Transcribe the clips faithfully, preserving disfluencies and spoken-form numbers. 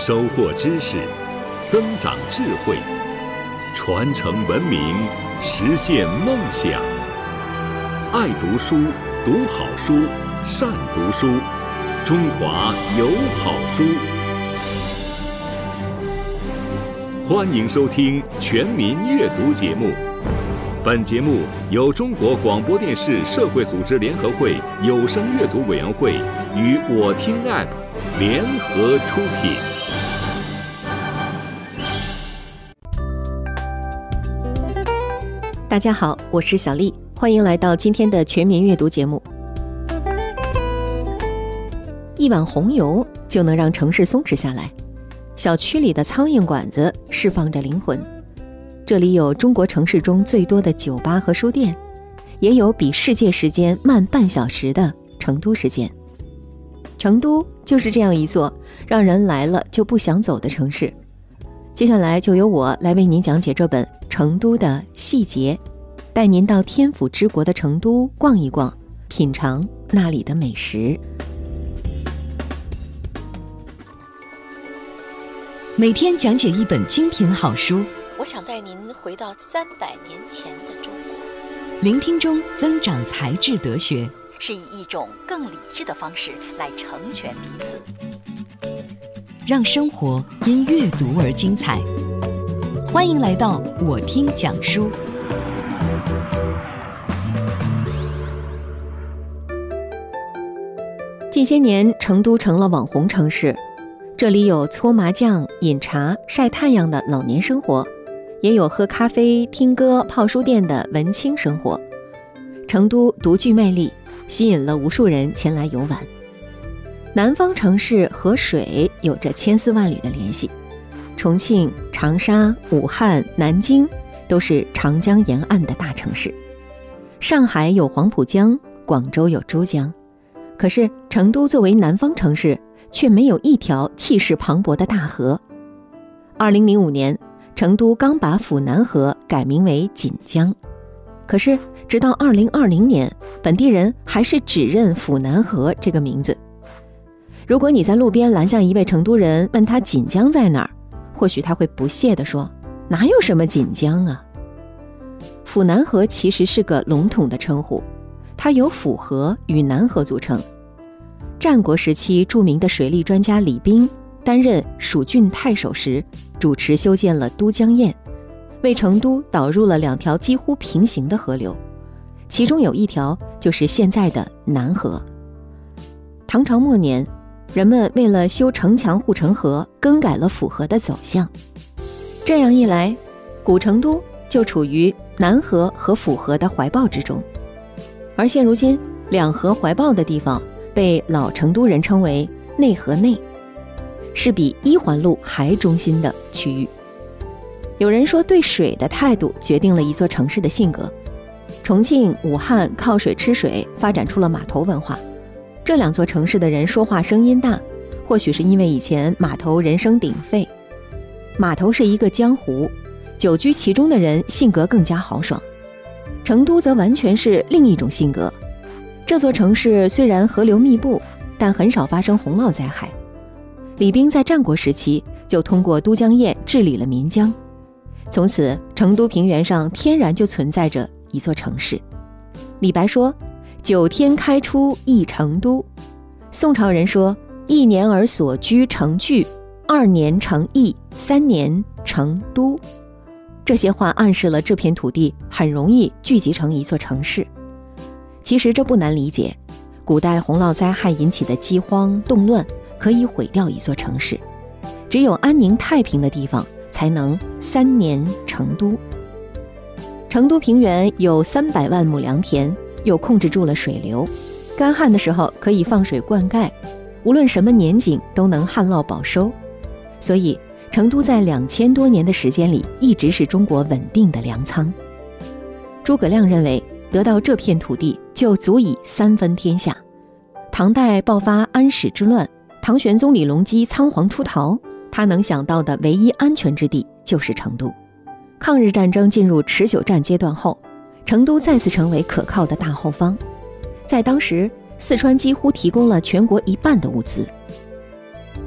收获知识，增长智慧，传承文明，实现梦想。爱读书，读好书，善读书，中华有好书。欢迎收听全民阅读节目。本节目由中国广播电视社会组织联合会有声阅读委员会与我听 App 联合出品。 大家好，我是小丽，欢迎来到今天的全民阅读节目。一碗红油就能让城市松弛下来，小区里的苍蝇馆子释放着灵魂。这里有中国城市中最多的酒吧和书店，也有比世界时间慢半小时的成都时间。成都就是这样一座让人来了就不想走的城市。接下来就由我来为您讲解这本《成都的细节》，带您到天府之国的成都逛一逛，品尝那里的美食。 每天讲解一本精品好书， 我想带您回到三百年前的中国， 聆听中增长才智德学， 是以一种更理智的方式来成全彼此， 让生活因阅读而精彩。欢迎来到我听讲书。 近些年，成都成了网红城市，这里有搓麻将、饮茶、晒太阳的老年生活，也有喝咖啡、听歌、泡书店的文青生活。成都独具魅力，吸引了无数人前来游玩。南方城市和水有着千丝万缕的联系，重庆、长沙、武汉、南京都是长江沿岸的大城市。上海有黄浦江，广州有珠江。可是成都作为南方城市，却没有一条气势磅礴的大河。二零零五年，成都刚把府南河改名为锦江，可是直到二零二零年，本地人还是只认府南河这个名字。如果你在路边拦下一位成都人，问他锦江在哪儿，或许他会不屑地说，哪有什么锦江啊。府南河其实是个笼统的称呼，它由府河与南河组成。战国时期著名的水利专家李冰担任蜀郡太守时，主持修建了都江堰，为成都导入了两条几乎平行的河流，其中有一条就是现在的南河。唐朝末年，人们为了修城墙护城河，更改了府河的走向。这样一来，古成都就处于南河和府河的怀抱之中。而现如今，两河怀抱的地方被老成都人称为内河内，是比一环路还中心的区域。有人说，对水的态度决定了一座城市的性格。重庆、武汉靠水吃水，发展出了码头文化。这两座城市的人说话声音大，或许是因为以前码头人声鼎沸。码头是一个江湖，久居其中的人性格更加豪爽。成都则完全是另一种性格。这座城市虽然河流密布，但很少发生洪涝灾害。李冰在战国时期就通过都江堰治理了岷江，从此成都平原上天然就存在着一座城市。李白说，九天开出一成都。宋朝人说，一年而所居成聚，二年成邑，三年成都。这些话暗示了这片土地很容易聚集成一座城市。其实这不难理解，古代洪涝灾害引起的饥荒、动乱可以毁掉一座城市，只有安宁太平的地方才能三年成都。成都平原有三百万亩良田，又控制住了水流，干旱的时候可以放水灌溉，无论什么年景都能旱涝保收。所以成都在两千多年的时间里一直是中国稳定的粮仓。诸葛亮认为，得到这片土地就足以三分天下。唐代爆发安史之乱，唐玄宗李隆基仓皇出逃，他能想到的唯一安全之地就是成都。抗日战争进入持久战阶段后，成都再次成为可靠的大后方。在当时，四川几乎提供了全国一半的物资。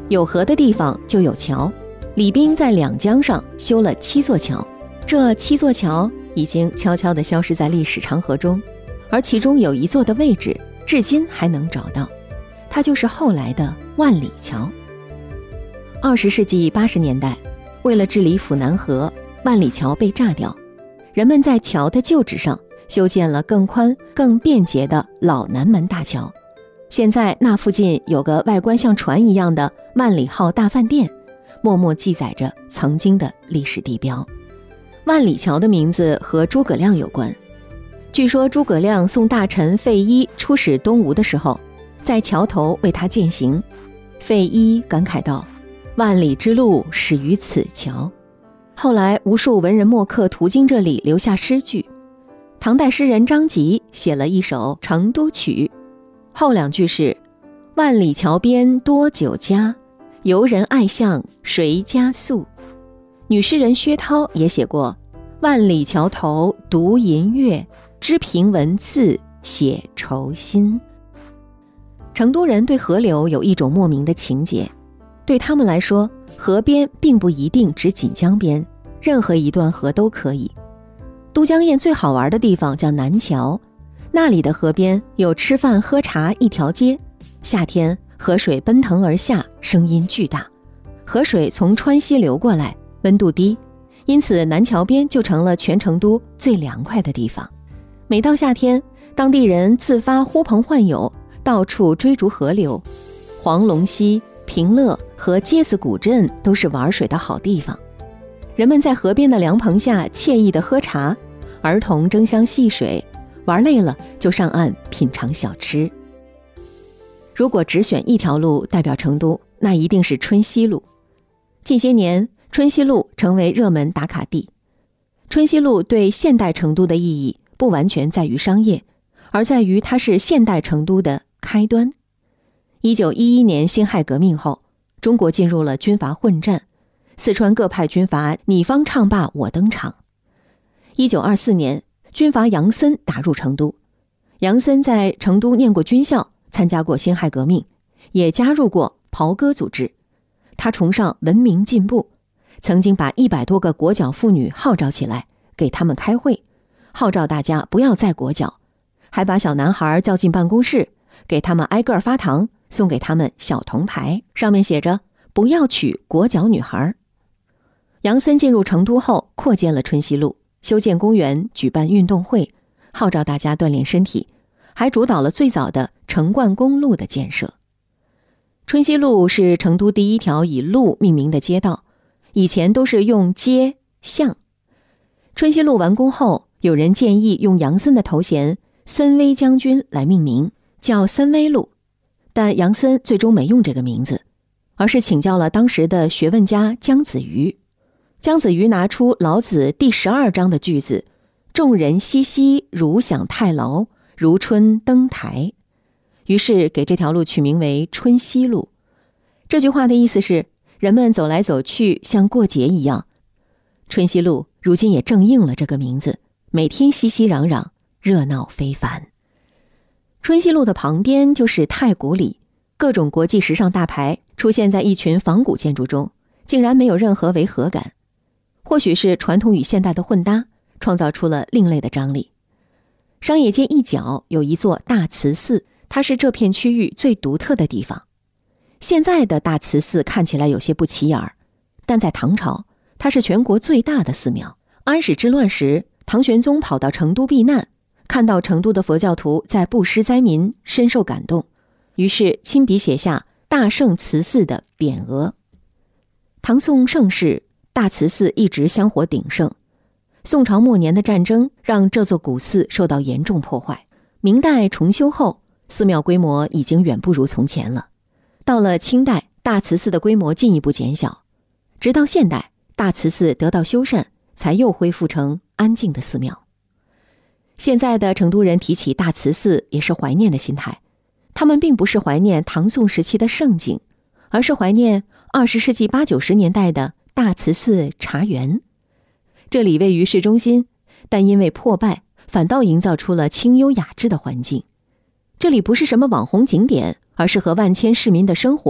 有河的地方就有桥，李冰在两江上修了七座桥，这七座桥已经悄悄地消失在历史长河中，而其中有一座的位置至今还能找到，它就是后来的万里桥。二十世纪八十年代，为了治理府南河，万里桥被炸掉，人们在桥的旧址上修建了更宽更便捷的老南门大桥。现在那附近有个外观像船一样的万里号大饭店，默默记载着曾经的历史地标。万里桥的名字和诸葛亮有关，据说诸葛亮送大臣费祎出使东吴的时候，在桥头为他饯行，费祎感慨道：万里之路始于此桥。后来无数文人墨客途经这里，留下诗句。唐代诗人张籍写了一首《成都曲》，后两句是：万里桥边多酒家，游人爱向谁家宿。女诗人薛涛也写过：万里桥头独吟月，知凭文字写愁心。成都人对河流有一种莫名的情结，对他们来说，河边并不一定指锦江边，任何一段河都可以。都江堰最好玩的地方叫南桥，那里的河边有吃饭喝茶一条街，夏天河水奔腾而下，声音巨大，河水从川西流过来，温度低，因此南桥边就成了全成都最凉快的地方。每到夏天，当地人自发呼朋唤友，到处追逐河流。黄龙溪、平乐和街子古镇都是玩水的好地方，人们在河边的凉棚下惬意地喝茶，儿童争相戏水，玩累了就上岸品尝小吃。如果只选一条路代表成都，那一定是春熙路。近些年，春熙路成为热门打卡地。春熙路对现代成都的意义不完全在于商业，而在于它是现代成都的开端。一九一一年辛亥革命后，中国进入了军阀混战，四川各派军阀你方唱罢我登场。一九二四年，军阀杨森打入成都。杨森在成都念过军校，参加过辛亥革命，也加入过袍哥组织。他崇尚文明进步，曾经把一百多个裹脚妇女号召起来，给他们开会，号召大家不要再裹脚，还把小男孩叫进办公室，给他们挨个发糖，送给他们小铜牌，上面写着不要娶裹脚女孩。杨森进入成都后，扩建了春熙路，修建公园，举办运动会，号召大家锻炼身体，还主导了最早的成灌公路的建设。春熙路是成都第一条以路命名的街道，以前都是用街巷。春熙路完工后，有人建议用杨森的头衔森威将军来命名，叫森威路，但杨森最终没用这个名字，而是请教了当时的学问家姜子瑜。姜子瑜拿出老子第十二章的句子：众人熙熙，如享太牢，如春登台。于是给这条路取名为春熙路。这句话的意思是，人们走来走去像过节一样。春熙路如今也正应了这个名字，每天熙熙攘攘，热闹非凡。春熙路的旁边就是太古里，各种国际时尚大牌出现在一群仿古建筑中，竟然没有任何违和感。或许是传统与现代的混搭，创造出了另类的张力。商业街一角有一座大慈寺，它是这片区域最独特的地方。现在的大慈寺看起来有些不起眼儿，但在唐朝，它是全国最大的寺庙。安史之乱时，唐玄宗跑到成都避难，看到成都的佛教徒在布施灾民，深受感动，于是亲笔写下大圣慈寺的匾额。唐宋盛世，大慈寺一直香火鼎盛。宋朝末年的战争让这座古寺受到严重破坏，明代重修后，寺庙规模已经远不如从前了。到了清代，大慈寺的规模进一步减小，直到现代，大慈寺得到修缮，才又恢复成安静的寺庙。现在的成都人提起大慈寺也是怀念的心态，他们并不是怀念唐宋时期的盛景，而是怀念二十世纪八九十年代的大慈寺茶园。这里位于市中心，但因为破败，反倒营造出了清幽雅致的环境。这里不是什么网红景点，而是和万千市民的生活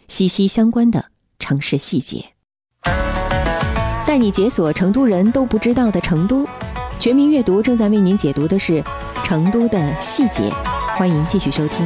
息息相关的城市细节。带你解锁成都人都不知道的成都。全民阅读正在为您解读的是成都的细节，欢迎继续收听。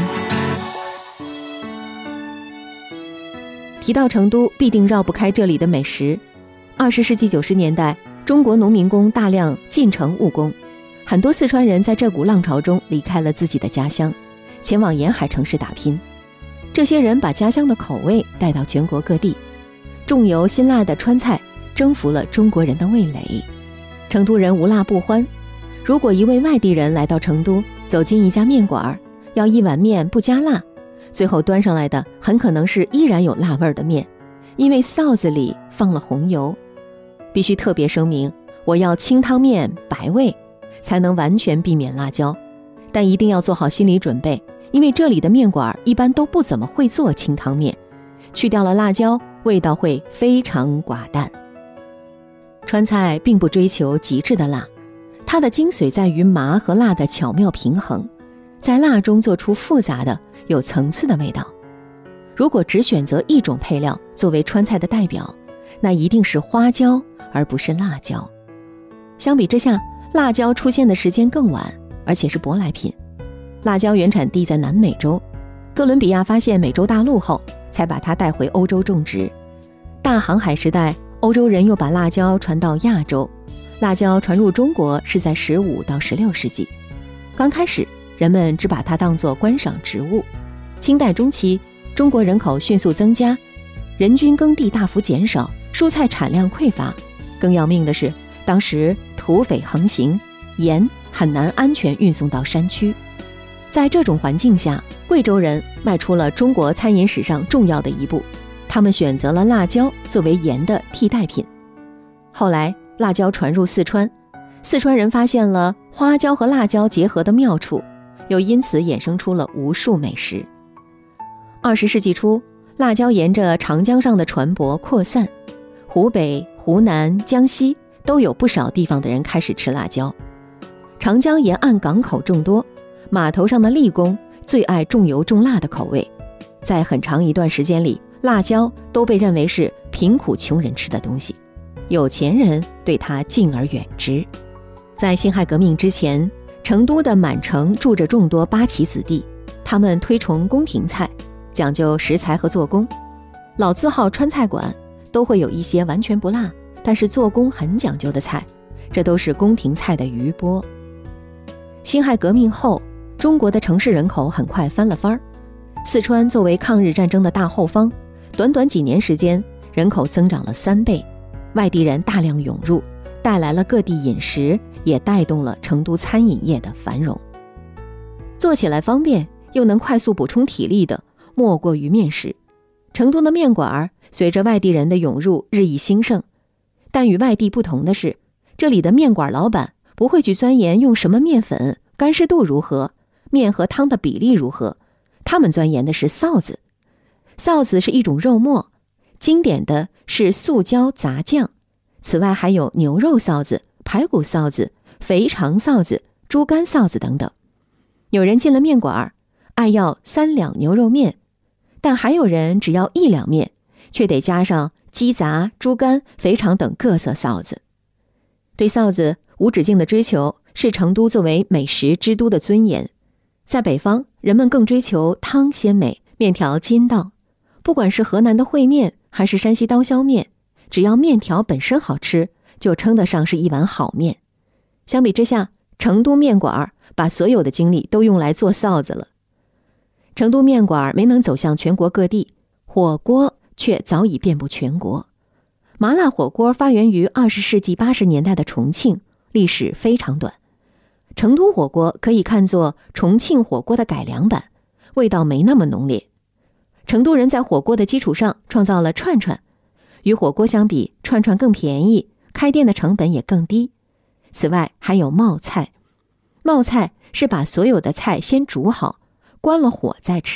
提到成都，必定绕不开这里的美食。二十世纪九十年代，中国农民工大量进城务工，很多四川人在这股浪潮中离开了自己的家乡，前往沿海城市打拼。这些人把家乡的口味带到全国各地，重油辛辣的川菜征服了中国人的味蕾。成都人无辣不欢，如果一位外地人来到成都，走进一家面馆，要一碗面不加辣，最后端上来的很可能是依然有辣味的面，因为臊子里放了红油。必须特别声明，我要清汤面白味，才能完全避免辣椒。但一定要做好心理准备，因为这里的面馆一般都不怎么会做清汤面，去掉了辣椒，味道会非常寡淡。川菜并不追求极致的辣，它的精髓在于麻和辣的巧妙平衡，在辣中做出复杂的有层次的味道。如果只选择一种配料作为川菜的代表，那一定是花椒而不是辣椒。相比之下，辣椒出现的时间更晚，而且是舶来品。辣椒原产地在南美洲，哥伦比亚发现美洲大陆后才把它带回欧洲种植。大航海时代，欧洲人又把辣椒传到亚洲，辣椒传入中国是在十五到十六世纪。刚开始人们只把它当作观赏植物。清代中期，中国人口迅速增加，人均耕地大幅减少，蔬菜产量匮乏。更要命的是，当时土匪横行，盐很难安全运送到山区。在这种环境下，贵州人迈出了中国餐饮史上重要的一步，他们选择了辣椒作为盐的替代品。后来辣椒传入四川，四川人发现了花椒和辣椒结合的妙处，又因此衍生出了无数美食。二十世纪初，辣椒沿着长江上的船舶扩散，湖北、湖南、江西都有不少地方的人开始吃辣椒。长江沿岸港口众多，码头上的力工最爱重油重辣的口味，在很长一段时间里，辣椒都被认为是贫苦穷人吃的东西，有钱人对它敬而远之。在辛亥革命之前，成都的满城住着众多八旗子弟，他们推崇宫廷菜，讲究食材和做工。老字号川菜馆都会有一些完全不辣，但是做工很讲究的菜，这都是宫廷菜的余波。辛亥革命后，中国的城市人口很快翻了番儿。四川作为抗日战争的大后方，短短几年时间，人口增长了三倍，外地人大量涌入，带来了各地饮食，也带动了成都餐饮业的繁荣。做起来方便又能快速补充体力的，莫过于面食。成都的面馆随着外地人的涌入日益兴盛，但与外地不同的是，这里的面馆老板不会去钻研用什么面粉，干湿度如何，面和汤的比例如何，他们钻研的是臊子。臊子是一种肉末，经典的是素椒杂酱，此外还有牛肉臊子、排骨臊子、肥肠臊子、猪肝臊子等等。有人进了面馆，爱要三两牛肉面，但还有人只要一两面，却得加上鸡杂、猪肝、肥肠等各色臊子。对臊子无止境的追求，是成都作为美食之都的尊严。在北方，人们更追求汤鲜美，面条筋道。不管是河南的烩面，还是山西刀削面，只要面条本身好吃，就称得上是一碗好面。相比之下，成都面馆把所有的精力都用来做臊子了。成都面馆没能走向全国各地，火锅却早已遍布全国。麻辣火锅发源于二十世纪八十年代的重庆，历史非常短。成都火锅可以看作重庆火锅的改良版，味道没那么浓烈。成都人在火锅的基础上创造了串串，与火锅相比，串串更便宜，开店的成本也更低。此外还有冒菜，冒菜是把所有的菜先煮好，关了火再吃。